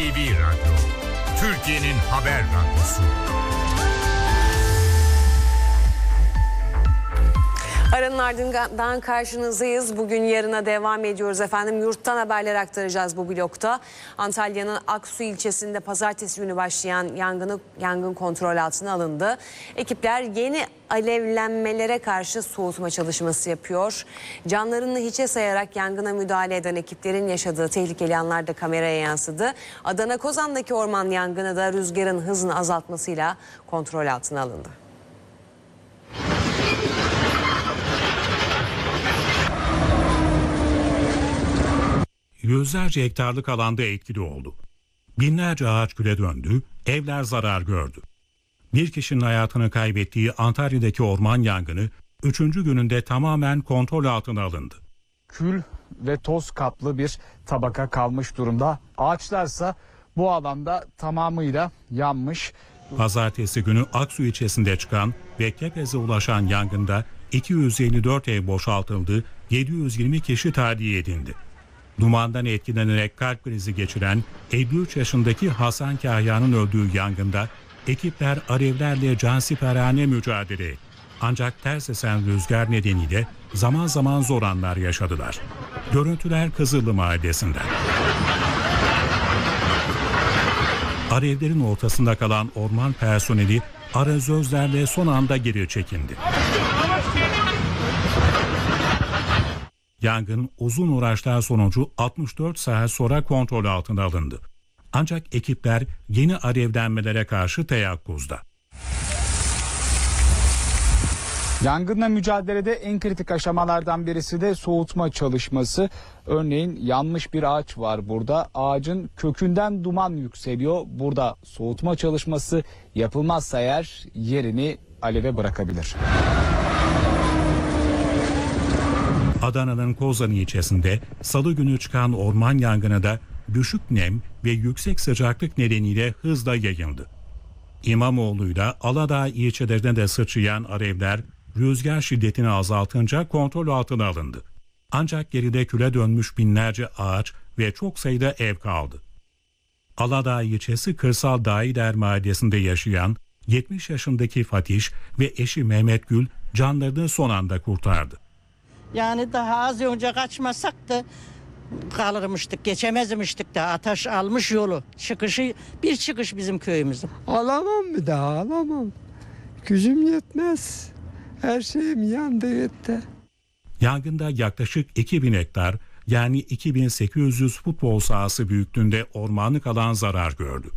NTV Radyo, Türkiye'nin haber radyosu. Aranın ardından karşınızdayız. Bugün yarına devam ediyoruz efendim. Yurttan haberler aktaracağız bu blokta. Antalya'nın Aksu ilçesinde pazartesi günü başlayan yangın kontrol altına alındı. Ekipler yeni alevlenmelere karşı soğutma çalışması yapıyor. Canlarını hiçe sayarak yangına müdahale eden ekiplerin yaşadığı tehlikeli anlar da kameraya yansıdı. Adana Kozan'daki orman yangını da rüzgarın hızını azaltmasıyla kontrol altına alındı. Yüzlerce hektarlık alanda etkili oldu. Binlerce ağaç küle döndü, evler zarar gördü. Bir kişinin hayatını kaybettiği Antalya'daki orman yangını 3. gününde tamamen kontrol altına alındı. Kül ve toz kaplı bir tabaka kalmış durumda. Ağaçlarsa bu alanda tamamıyla yanmış. Pazartesi günü Aksu ilçesinde çıkan ve Kepez'e ulaşan yangında 254 ev boşaltıldı, 720 kişi tahliye edildi. Dumandan etkilenerek kalp krizi geçiren 53 yaşındaki Hasan Kahya'nın öldüğü yangında ekipler alevlerle cansiperhane mücadele etti. Ancak ters esen rüzgar nedeniyle zaman zaman zor anlar yaşadılar. Görüntüler Kızıllı Mahallesi'nden. Alevlerin ortasında kalan orman personeli arazözlerle son anda geri çekildi. Yangın uzun uğraşlar sonucu 64 saat sonra kontrol altına alındı. Ancak ekipler yeni alevlenmelere karşı teyakkuzda. Yangınla mücadelede en kritik aşamalardan birisi de soğutma çalışması. Örneğin yanmış bir ağaç var burada. Ağacın kökünden duman yükseliyor. Burada soğutma çalışması yapılmazsa eğer yerini aleve bırakabilir. Adana'nın Kozan ilçesinde salı günü çıkan orman yangını da düşük nem ve yüksek sıcaklık nedeniyle hızla yayıldı. İmamoğlu'yla Aladağ ilçelerine de sıçrayan alevler rüzgar şiddetini azaltınca kontrol altına alındı. Ancak geride küle dönmüş binlerce ağaç ve çok sayıda ev kaldı. Aladağ ilçesi Kırsal Daider Mahallesi'nde yaşayan 70 yaşındaki Fatiş ve eşi Mehmet Gül canlarını son anda kurtardı. Yani daha az önce kaçmasak da kalırmıştık, geçemezmiştik de ateş almış yolu. Bir çıkış bizim köyümüzün. Alamam bir daha alamam. Gücüm yetmez. Her şeyim yandı gitti. Yangında yaklaşık 2000 hektar yani 2800 futbol sahası büyüklüğünde ormanlık alan zarar gördü.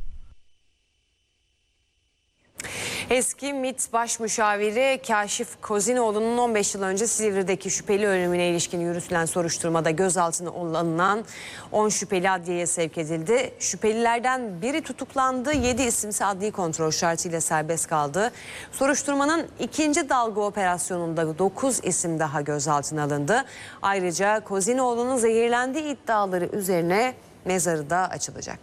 Eski MİT Baş Müşaviri Kaşif Kozinoğlu'nun 15 yıl önce Silivri'deki şüpheli ölümüne ilişkin yürütülen soruşturmada gözaltına alınan 10 şüpheli adliyeye sevk edildi. Şüphelilerden biri tutuklandı, 7 isimse adli kontrol şartıyla serbest kaldı. Soruşturmanın ikinci dalga operasyonunda 9 isim daha gözaltına alındı. Ayrıca Kozinoğlu'nun zehirlendiği iddiaları üzerine mezarı da açılacak.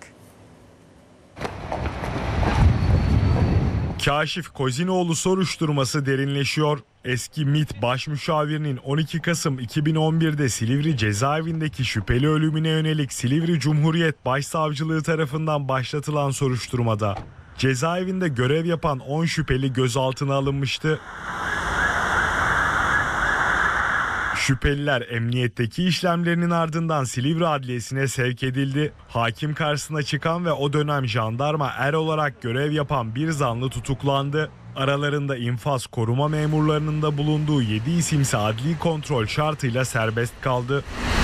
Kaşif Kozinoğlu soruşturması derinleşiyor. Eski MİT Baş Müşavirinin 12 Kasım 2011'de Silivri cezaevindeki şüpheli ölümüne yönelik Silivri Cumhuriyet Başsavcılığı tarafından başlatılan soruşturmada cezaevinde görev yapan 10 şüpheli gözaltına alınmıştı. Şüpheliler emniyetteki işlemlerinin ardından Silivri Adliyesi'ne sevk edildi. Hakim karşısına çıkan ve o dönem jandarma er olarak görev yapan bir zanlı tutuklandı. Aralarında infaz koruma memurlarının da bulunduğu 7 isimse adli kontrol şartıyla serbest kaldı.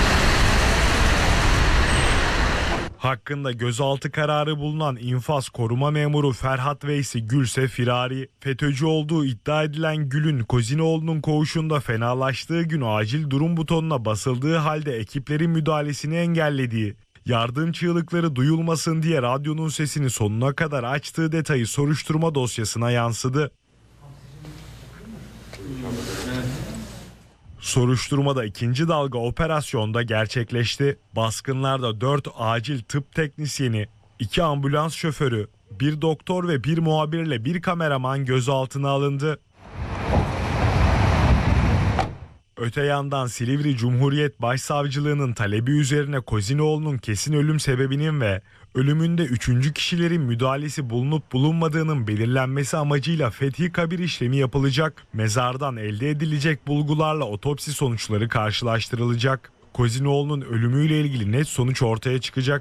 Hakkında gözaltı kararı bulunan infaz koruma memuru Ferhat Veysi Gülse firari. FETÖ'cü olduğu iddia edilen Gül'ün Kozinoğlu'nun koğuşunda fenalaştığı gün acil durum butonuna basıldığı halde ekiplerin müdahalesini engellediği, yardım çığlıkları duyulmasın diye radyonun sesini sonuna kadar açtığı detayı soruşturma dosyasına yansıdı. Soruşturmada ikinci dalga operasyonda gerçekleşti. Baskınlarda 4 acil tıp teknisyeni, 2 ambulans şoförü, 1 doktor ve 1 muhabirle 1 kameraman gözaltına alındı. Öte yandan Silivri Cumhuriyet Başsavcılığı'nın talebi üzerine Kozinoğlu'nun kesin ölüm sebebinin ve ölümünde 3. kişilerin müdahalesi bulunup bulunmadığının belirlenmesi amacıyla fethi kabir işlemi yapılacak. Mezardan elde edilecek bulgularla otopsi sonuçları karşılaştırılacak. Kozinoğlu'nun ölümüyle ilgili net sonuç ortaya çıkacak.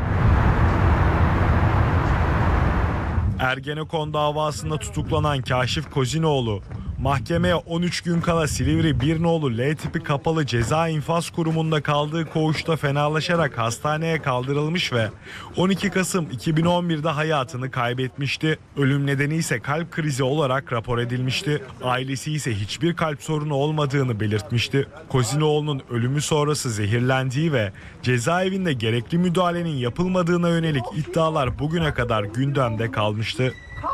Ergenekon davasında tutuklanan Kaşif Kozinoğlu, mahkemeye 13 gün kala Silivri 1 nolu L tipi kapalı ceza infaz kurumunda kaldığı koğuşta fenalaşarak hastaneye kaldırılmış ve 12 Kasım 2011'de hayatını kaybetmişti. Ölüm nedeni ise kalp krizi olarak rapor edilmişti. Ailesi ise hiçbir kalp sorunu olmadığını belirtmişti. Kozinoğlu'nun ölümü sonrası zehirlendiği ve cezaevinde gerekli müdahalenin yapılmadığına yönelik iddialar bugüne kadar gündemde kalmıştı.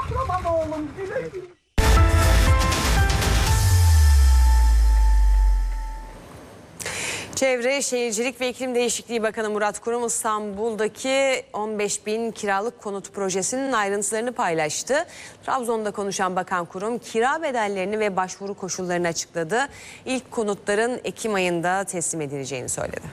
Çevre, Şehircilik ve İklim Değişikliği Bakanı Murat Kurum İstanbul'daki 15.000 kiralık konut projesinin ayrıntılarını paylaştı. Trabzon'da konuşan Bakan Kurum kira bedellerini ve başvuru koşullarını açıkladı. İlk konutların Ekim ayında teslim edileceğini söyledi.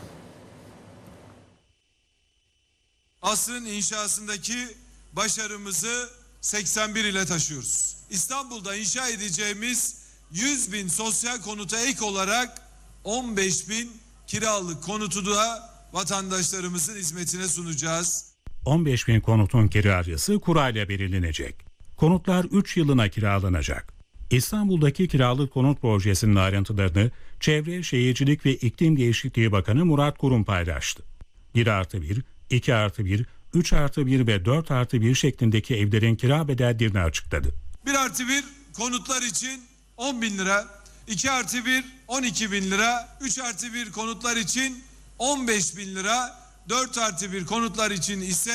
Asrın inşasındaki başarımızı 81 ile taşıyoruz. İstanbul'da inşa edeceğimiz 100.000 sosyal konuta ek olarak 15.000 kiralık konutu da vatandaşlarımızın hizmetine sunacağız. 15.000 konutun kiracısı kurayla belirlenecek. Konutlar 3 yılına kiralanacak. İstanbul'daki kiralık konut projesinin ayrıntılarını Çevre, Şehircilik ve İklim Değişikliği Bakanı Murat Kurum paylaştı. 1+1, 2+1, 3+1 ve 4+1 şeklindeki evlerin kira bedellerini açıkladı. 1+1 konutlar için 10.000 lira, 2+1 12.000 lira, 3+1 konutlar için 15.000 lira, 4+1 konutlar için ise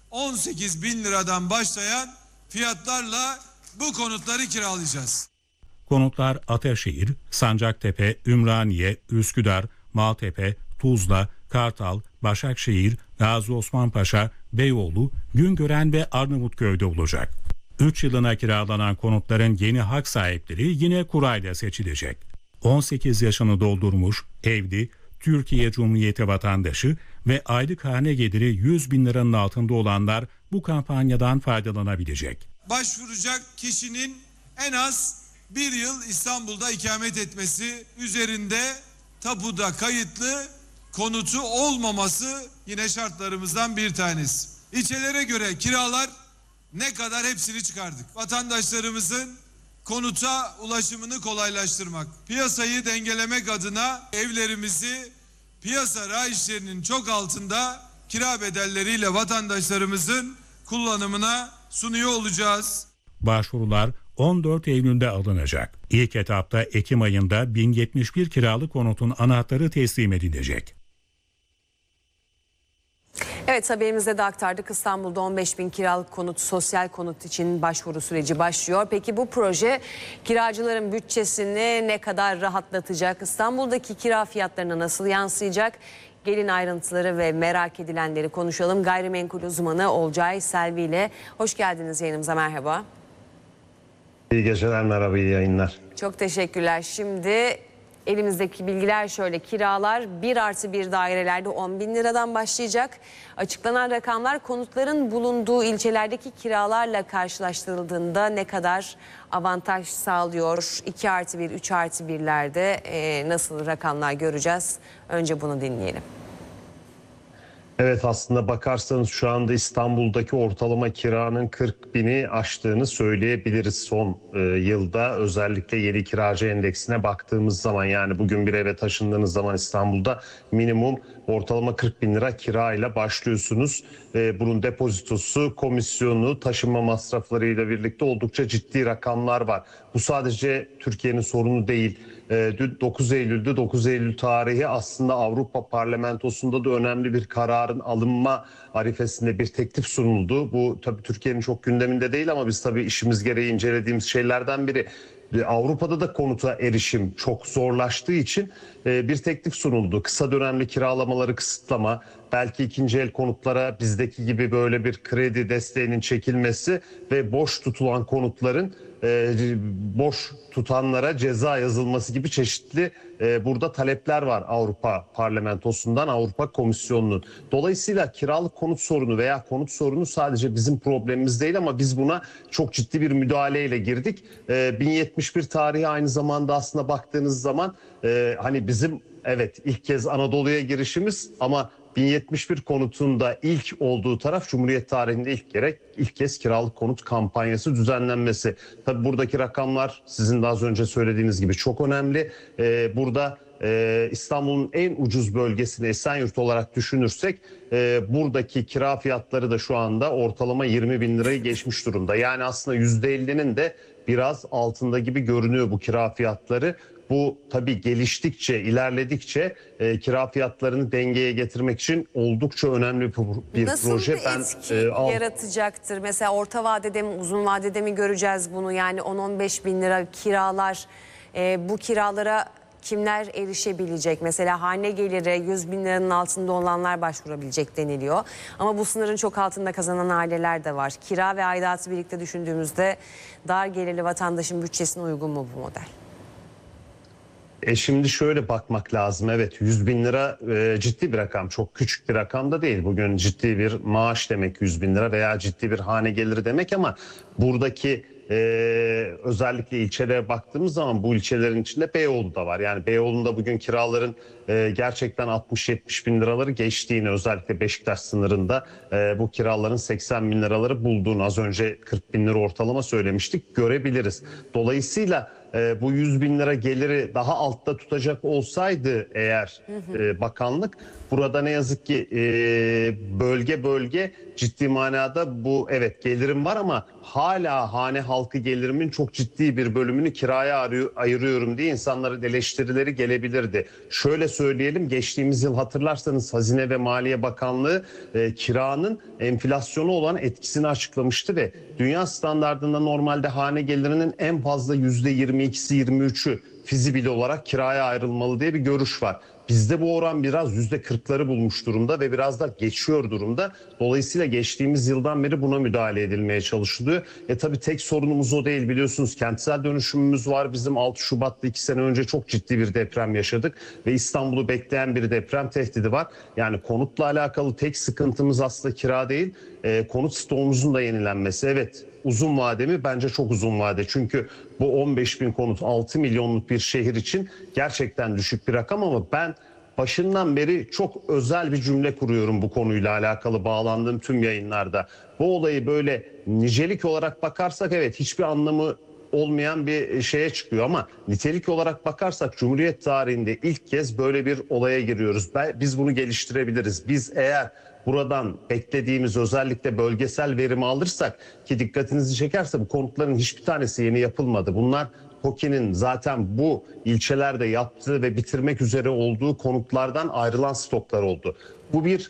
18.000 liradan başlayan fiyatlarla bu konutları kiralayacağız. Konutlar Ataşehir, Sancaktepe, Ümraniye, Üsküdar, Maltepe, Tuzla, Kartal, Başakşehir, Gazi Osman Paşa, Beyoğlu, Güngören ve Arnavutköy'de olacak. 3 yılına kiralanan konutların yeni hak sahipleri yine kurayla seçilecek. 18 yaşını doldurmuş, evli, Türkiye Cumhuriyeti vatandaşı ve aylık hane geliri 100.000 liranın altında olanlar bu kampanyadan faydalanabilecek. Başvuracak kişinin en az 1 yıl İstanbul'da ikamet etmesi, üzerinde tapuda kayıtlı konutu olmaması yine şartlarımızdan bir tanesi. İlçelere göre kiralar ne kadar hepsini çıkardık. Vatandaşlarımızın konuta ulaşımını kolaylaştırmak, piyasayı dengelemek adına evlerimizi piyasa rayişlerinin çok altında kira bedelleriyle vatandaşlarımızın kullanımına sunuyor olacağız. Başvurular 14 Eylül'de alınacak. İlk etapta Ekim ayında 1071 kiralık konutun anahtarı teslim edilecek. Evet, haberimizde de aktardık. İstanbul'da 15.000 kiralık konut, sosyal konut için başvuru süreci başlıyor. Peki bu proje kiracıların bütçesini ne kadar rahatlatacak? İstanbul'daki kira fiyatlarına nasıl yansıyacak? Gelin ayrıntıları ve merak edilenleri konuşalım. Gayrimenkul uzmanı Olcay Selvi ile. Hoş geldiniz yayınımıza, merhaba. İyi geceler, merhaba, iyi yayınlar. Çok teşekkürler. Şimdi elimizdeki bilgiler şöyle: kiralar 1+1 dairelerde 10.000 liradan başlayacak. Açıklanan rakamlar konutların bulunduğu ilçelerdeki kiralarla karşılaştırıldığında ne kadar avantaj sağlıyor? 2+1, 3+1'lerde nasıl rakamlar göreceğiz? Önce bunu dinleyelim. Evet, aslında bakarsanız şu anda İstanbul'daki ortalama kiranın 40.000'i aştığını söyleyebiliriz son yılda. Özellikle yeni kiracı endeksine baktığımız zaman, yani bugün bir eve taşındığınız zaman İstanbul'da minimum ortalama 40.000 lira kirayla başlıyorsunuz. Bunun depozitosu, komisyonu, taşınma masraflarıyla birlikte oldukça ciddi rakamlar var. Bu sadece Türkiye'nin sorunu değil. 9 Eylül'de 9 Eylül tarihi aslında Avrupa Parlamentosu'nda da önemli bir kararın alınma arifesinde bir teklif sunuldu. Bu tabii Türkiye'nin çok gündeminde değil ama biz tabii işimiz gereği incelediğimiz şeylerden biri. Avrupa'da da konuta erişim çok zorlaştığı için bir teklif sunuldu. Kısa dönemli kiralamaları kısıtlama, belki ikinci el konutlara bizdeki gibi böyle bir kredi desteğinin çekilmesi ve boş tutulan konutların boş tutanlara ceza yazılması gibi çeşitli burada talepler var Avrupa Parlamentosu'ndan, Avrupa Komisyonu'nun. Dolayısıyla kiralık konut sorunu veya konut sorunu sadece bizim problemimiz değil ama biz buna çok ciddi bir müdahaleyle girdik. 1071 tarihi aynı zamanda aslında baktığınız zaman hani bizim evet ilk kez Anadolu'ya girişimiz ama 1071 konutunda ilk olduğu taraf Cumhuriyet tarihinde ilk kez kiralık konut kampanyası düzenlenmesi. Tabii buradaki rakamlar sizin de az önce söylediğiniz gibi çok önemli. Burada İstanbul'un en ucuz bölgesini Esenyurt olarak düşünürsek buradaki kira fiyatları da şu anda ortalama 20 bin lirayı geçmiş durumda. Yani aslında %50'nin de biraz altında gibi görünüyor bu kira fiyatları. Bu tabii geliştikçe, ilerledikçe kira fiyatlarını dengeye getirmek için oldukça önemli bir Nasıl proje. bir etki yaratacaktır? Mesela orta vadede mi, uzun vadede mi göreceğiz bunu? Yani 10-15 bin lira kiralar, bu kiralara kimler erişebilecek? Mesela hane geliri 100 bin liranın altında olanlar başvurabilecek deniliyor. Ama bu sınırın çok altında kazanan aileler de var. Kira ve aidatı birlikte düşündüğümüzde dar gelirli vatandaşın bütçesine uygun mu bu model? Şimdi şöyle bakmak lazım. Evet 100 bin lira ciddi bir rakam. Çok küçük bir rakam da değil. Bugün ciddi bir maaş demek 100 bin lira veya ciddi bir hane geliri demek ama buradaki özellikle ilçelere baktığımız zaman bu ilçelerin içinde Beyoğlu da var. Yani Beyoğlu'nda bugün kiraların gerçekten 60-70 bin liraları geçtiğini, özellikle Beşiktaş sınırında bu kiraların 80 bin liraları bulduğunu, az önce 40 bin lira ortalama söylemiştik, görebiliriz. Dolayısıyla bu 100 bin lira geliri daha altta tutacak olsaydı eğer bakanlık, burada ne yazık ki bölge bölge ciddi manada bu evet gelirim var ama hala hane halkı gelirimin çok ciddi bir bölümünü kiraya ayırıyorum diye insanların eleştirileri gelebilirdi. Şöyle söyleyelim, geçtiğimiz yıl hatırlarsanız Hazine ve Maliye Bakanlığı kiranın enflasyona olan etkisini açıklamıştı ve dünya standardında normalde hane gelirinin en fazla %22'si 23'ü fizibil olarak kiraya ayrılmalı diye bir görüş var. Bizde bu oran biraz %40'ları bulmuş durumda ve biraz da geçiyor durumda. Dolayısıyla geçtiğimiz yıldan beri buna müdahale edilmeye çalışılıyor. Tabii tek sorunumuz o değil, biliyorsunuz kentsel dönüşümümüz var. Bizim 6 Şubat'ta 2 sene önce çok ciddi bir deprem yaşadık ve İstanbul'u bekleyen bir deprem tehdidi var. Yani konutla alakalı tek sıkıntımız aslında kira değil, konut stoğumuzun da yenilenmesi. Evet, uzun vade mi? Bence çok uzun vade. Çünkü bu 15 bin konut 6 milyonluk bir şehir için gerçekten düşük bir rakam ama ben başından beri çok özel bir cümle kuruyorum bu konuyla alakalı bağlandığım tüm yayınlarda. Bu olayı böyle nicelik olarak bakarsak evet hiçbir anlamı olmayan bir şeye çıkıyor ama nitelik olarak bakarsak Cumhuriyet tarihinde ilk kez böyle bir olaya giriyoruz. Biz bunu geliştirebiliriz. Biz eğer buradan beklediğimiz özellikle bölgesel verimi alırsak, ki dikkatinizi çekerse bu konutların hiçbir tanesi yeni yapılmadı. Bunlar TOKİ'nin zaten bu ilçelerde yaptığı ve bitirmek üzere olduğu konutlardan ayrılan stoklar oldu. Bu bir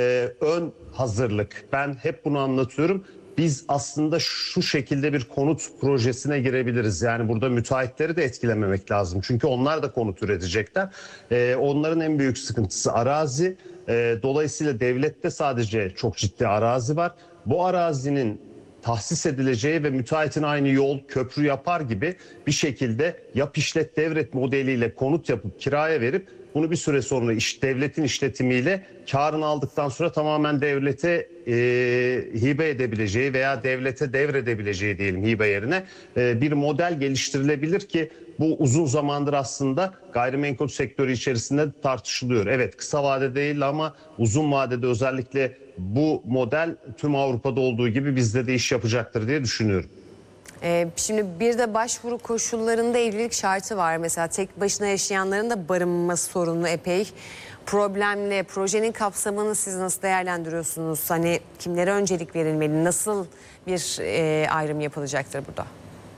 ön hazırlık. Ben hep bunu anlatıyorum. Biz aslında şu şekilde bir konut projesine girebiliriz. Yani burada müteahhitleri de etkilememek lazım. Çünkü onlar da konut üretecekler. Onların en büyük sıkıntısı arazi. Dolayısıyla devlette sadece çok ciddi arazi var. Bu arazinin tahsis edileceği ve müteahhitin aynı yol, köprü yapar gibi bir şekilde yap işlet devret modeliyle konut yapıp kiraya verip bunu bir süre sonra devletin işletimiyle karını aldıktan sonra tamamen devlete hibe edebileceği veya devlete devredebileceği diyelim hibe yerine bir model geliştirilebilir ki bu uzun zamandır aslında gayrimenkul sektörü içerisinde tartışılıyor. Evet, kısa vadede değil ama uzun vadede özellikle bu model tüm Avrupa'da olduğu gibi bizde de iş yapacaktır diye düşünüyorum. Şimdi bir de başvuru koşullarında evlilik şartı var. Mesela tek başına yaşayanların da barınması sorunu epey problemli. Projenin kapsamını siz nasıl değerlendiriyorsunuz? Hani kimlere öncelik verilmeli? Nasıl bir ayrım yapılacaktır burada?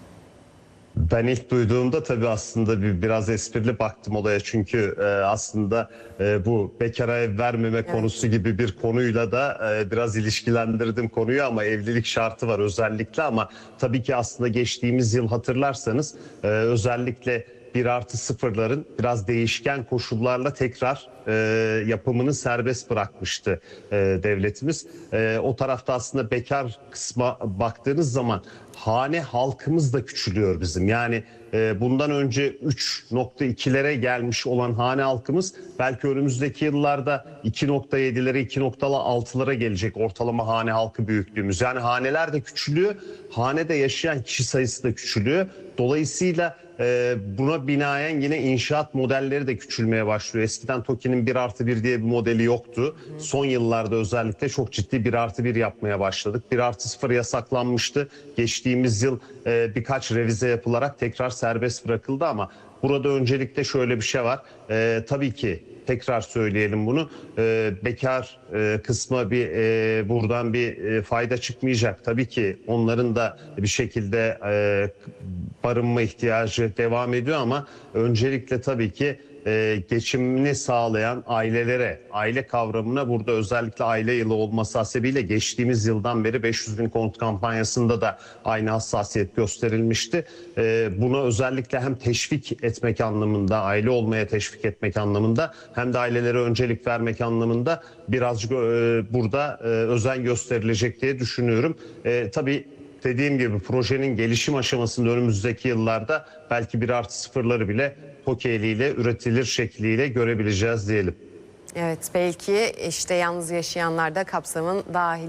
Ben ilk duyduğumda tabii aslında biraz esprili baktım olaya. Çünkü aslında bu bekara ev vermeme konusu gibi bir konuyla da biraz ilişkilendirdim konuyu ama evlilik şartı var özellikle ama tabii ki aslında geçtiğimiz yıl hatırlarsanız özellikle 1+0'ların biraz değişken koşullarla tekrar yapımını serbest bırakmıştı devletimiz. O tarafta aslında bekar kısma baktığınız zaman hane halkımız da küçülüyor bizim. Yani bundan önce 3.2'lere gelmiş olan hane halkımız belki önümüzdeki yıllarda 2.7'lere 2.6'lara gelecek ortalama hane halkı büyüklüğümüz. Yani haneler de küçülüyor, hanede yaşayan kişi sayısı da küçülüyor. Dolayısıyla buna binaen yine inşaat modelleri de küçülmeye başlıyor. Eskiden TOKİ'nin 1+1 diye bir modeli yoktu. Son yıllarda özellikle çok ciddi 1+1 yapmaya başladık. 1+0 yasaklanmıştı. Geçtiğimiz yıl birkaç revize yapılarak tekrar serbest bırakıldı ama burada öncelikle şöyle bir şey var. Tabii ki tekrar söyleyelim bunu. Bekar kısma buradan bir fayda çıkmayacak. Tabii ki onların da bir şekilde barınma ihtiyacı devam ediyor ama öncelikle tabii ki geçimini sağlayan ailelere, aile kavramına burada özellikle aile yılı olması hasebiyle geçtiğimiz yıldan beri 500.000 konut kampanyasında da aynı hassasiyet gösterilmişti. Buna özellikle hem teşvik etmek anlamında, aile olmaya teşvik etmek anlamında hem de ailelere öncelik vermek anlamında birazcık burada özen gösterilecek diye düşünüyorum. Tabii dediğim gibi projenin gelişim aşamasında önümüzdeki yıllarda belki 1+0'ları bile TOKİ eliyle üretilir şekliyle görebileceğiz diyelim. Evet, belki işte yalnız yaşayanlar da kapsamı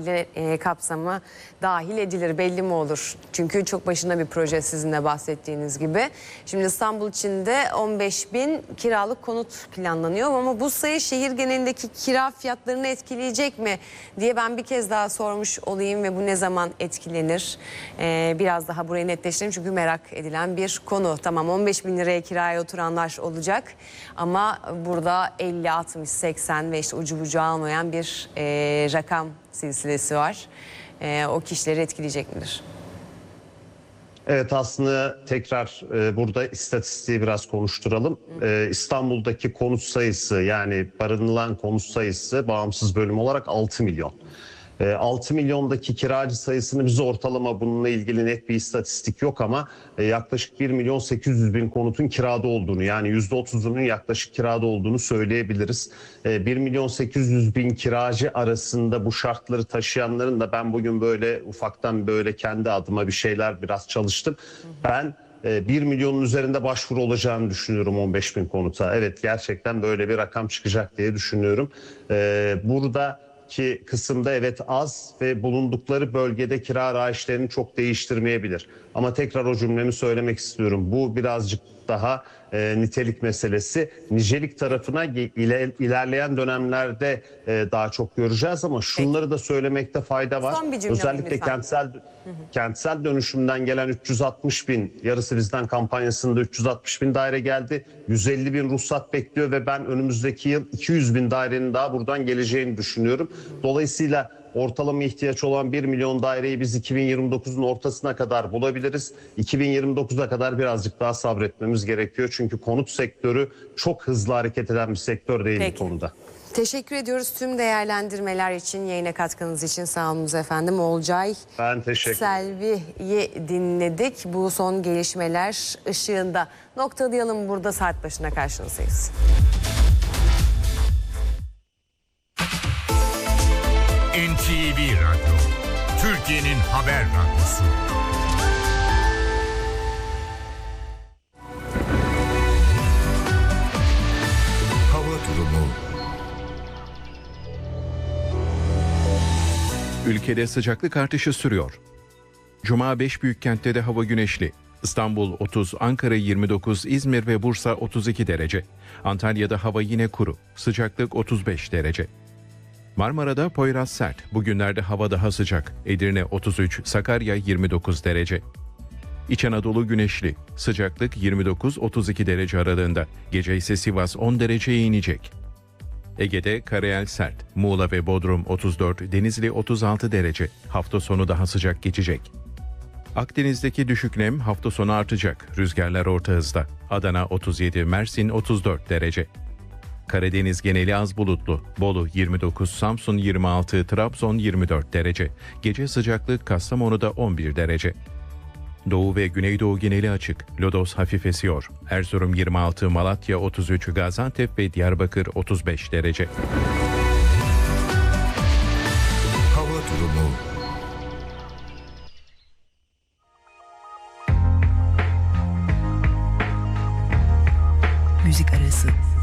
dahil edilir, belli mi olur? Çünkü çok başına bir proje sizin de bahsettiğiniz gibi. Şimdi İstanbul içinde 15.000 kiralık konut planlanıyor ama bu sayı şehir genelindeki kira fiyatlarını etkileyecek mi diye ben bir kez daha sormuş olayım ve bu ne zaman etkilenir? Biraz daha burayı netleştirelim çünkü merak edilen bir konu. Tamam, 15.000 liraya kiraya oturanlar olacak ama burada 50, 60, 80 ve işte ucu bucağı almayan bir rakam silsilesi var. O kişileri etkileyecek midir? Evet, aslında tekrar burada istatistiği biraz konuşturalım. İstanbul'daki konut sayısı, yani barınılan konut sayısı bağımsız bölüm olarak 6 milyon. 6 milyondaki kiracı sayısını bize ortalama, bununla ilgili net bir istatistik yok ama yaklaşık 1.800.000 konutun kirada olduğunu, yani %30'unun yaklaşık kirada olduğunu söyleyebiliriz. 1.800.000 kiracı arasında bu şartları taşıyanların da ben bugün böyle ufaktan böyle kendi adıma bir şeyler biraz çalıştım. Ben 1 milyonun üzerinde başvuru olacağını düşünüyorum 15.000 konuta. Evet, gerçekten böyle bir rakam çıkacak diye düşünüyorum. Buradaki kısımda evet az ve bulundukları bölgede kira rayişlerini çok değiştirmeyebilir. Ama tekrar o cümlemi söylemek istiyorum. Bu birazcık daha nitelik meselesi. Nicelik tarafına ilerleyen dönemlerde daha çok göreceğiz ama şunları da söylemekte fayda var. Özellikle kentsel dönüşümden gelen 360.000, yarısı bizden kampanyasında 360.000 daire geldi. 150.000 ruhsat bekliyor ve ben önümüzdeki yıl 200.000 dairenin daha buradan geleceğini düşünüyorum. Dolayısıyla ortalama ihtiyaç olan 1 milyon daireyi biz 2029'un ortasına kadar bulabiliriz. 2029'a kadar birazcık daha sabretmemiz gerekiyor. Çünkü konut sektörü çok hızlı hareket eden bir sektör değil bu konuda. Teşekkür ediyoruz tüm değerlendirmeler için, yayına katkınız için. Sağ olunuz efendim. Olcay Ben teşekkür ederim. Selvi'yi dinledik. Bu son gelişmeler ışığında. Noktalayalım, burada saat başına karşınızdayız. NTV Radyo, Türkiye'nin haber radyosu. Hava durumu. Ülkede sıcaklık artışı sürüyor. Cuma 5 büyük kentte de hava güneşli. İstanbul 30, Ankara 29, İzmir ve Bursa 32 derece. Antalya'da hava yine kuru. Sıcaklık 35 derece. Marmara'da Poyraz sert. Bugünlerde hava daha sıcak. Edirne 33, Sakarya 29 derece. İç Anadolu güneşli. Sıcaklık 29-32 derece aralığında. Gece ise Sivas 10 dereceye inecek. Ege'de karayel sert. Muğla ve Bodrum 34, Denizli 36 derece. Hafta sonu daha sıcak geçecek. Akdeniz'deki düşük nem hafta sonu artacak. Rüzgarlar orta hızda. Adana 37, Mersin 34 derece. Karadeniz geneli az bulutlu. Bolu 29, Samsun 26, Trabzon 24 derece. Gece sıcaklık Kastamonu'da 11 derece. Doğu ve Güneydoğu geneli açık. Lodos hafif esiyor. Erzurum 26, Malatya 33, Gaziantep ve Diyarbakır 35 derece. Hava durumu. Müzik arası.